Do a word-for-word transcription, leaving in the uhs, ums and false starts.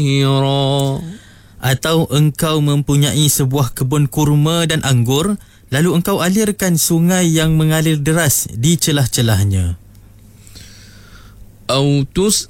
Atau engkau mempunyai sebuah kebun kurma dan anggur, lalu engkau alirkan sungai yang mengalir deras di celah-celahnya. أو تس